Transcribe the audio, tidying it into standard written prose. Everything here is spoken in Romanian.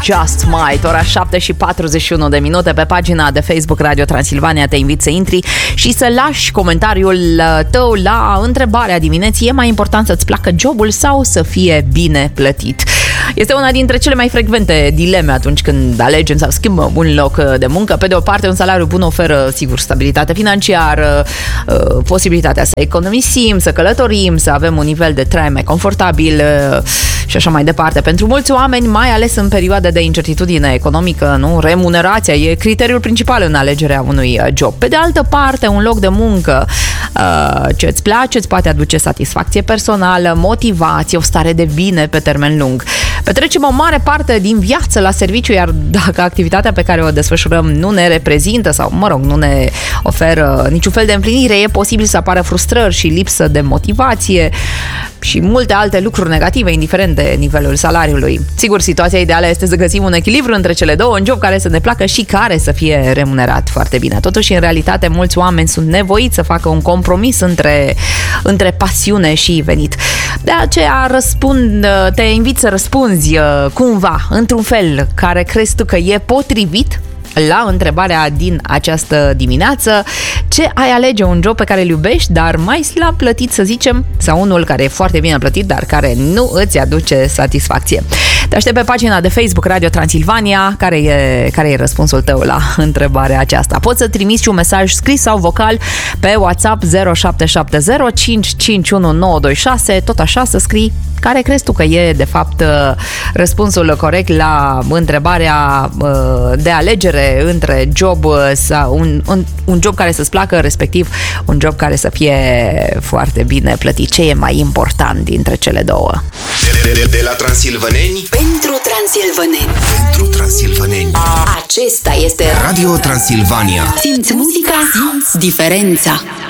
Just Might, ora 7:41 pe pagina de Facebook Radio Transilvania. Te invit să intri și să lași comentariul tău la întrebarea dimineții: e mai important să-ți placă jobul sau să fie bine plătit? Este una dintre cele mai frecvente dileme atunci când alegem sau schimbăm un loc de muncă. Pe de o parte, un salariu bun oferă, sigur, stabilitate financiară, posibilitatea să economisim, să călătorim, să avem un nivel de trai mai confortabil și așa mai departe. Pentru mulți oameni, mai ales în perioade de incertitudine economică, nu, remunerația e criteriul principal în alegerea unui job. Pe de altă parte, un loc de muncă ce îți place, îți poate aduce satisfacție personală, motivație, o stare de bine pe termen lung. Petrecem o mare parte din viață la serviciu, iar dacă activitatea pe care o desfășurăm nu ne reprezintă sau, nu ne oferă niciun fel de împlinire, e posibil să apară frustrări și lipsă de motivație și multe alte lucruri negative, indiferent de nivelul salariului. Sigur, situația ideală este să găsim un echilibru între cele două, un job care să ne placă și care să fie remunerat foarte bine. Totuși, în realitate, mulți oameni sunt nevoiți să facă un compromis între pasiune și venit. De aceea te invit să răspunzi cumva, într-un fel care crezi tu că e potrivit la întrebarea din această dimineață: ce ai alege, un job pe care îl iubești, dar mai slab plătit, să zicem, sau unul care e foarte bine plătit, dar care nu îți aduce satisfacție? Te aștept pe pagina de Facebook Radio Transilvania. Care e răspunsul tău la întrebarea aceasta? Poți să trimiți și un mesaj scris sau vocal pe WhatsApp 0770 551 926, tot așa, să scrii care crezi tu că e, de fapt, răspunsul corect la întrebarea de alegere între job sau un job care să-ți placă, respectiv un job care să fie foarte bine plătit. Ce e mai important dintre cele două? De la transilvăneni pentru transilvăneni. Pentru transilvăneni. Acesta este Radio Transilvania. Simți muzica, simți diferența.